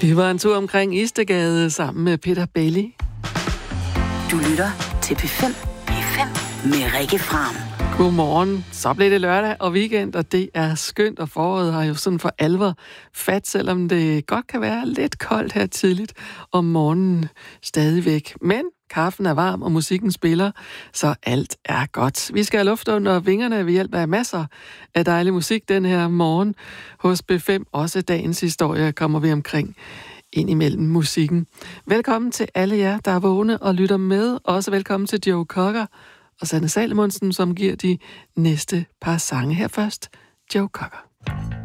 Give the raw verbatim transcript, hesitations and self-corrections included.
Det var en tur omkring Istedgade sammen med Peter Belli. Du lytter til P fem. P fem med Rikke Fram. Godmorgen. Så blev det lørdag og weekend, og det er skønt, og foråret har jo sådan for alvor fat, selvom det godt kan være lidt koldt her tidligt om morgenen stadigvæk. Men kaffen er varm, og musikken spiller, så alt er godt. Vi skal have luft under vingerne ved hjælp af masser af dejlig musik den her morgen. Hos B fem, også dagens historie, kommer vi omkring ind imellem musikken. Velkommen til alle jer, der er vågne og lytter med. Også velkommen til Joe Cocker og Sanne Salomonsen, som giver de næste par sange. Her først, Joe Cocker.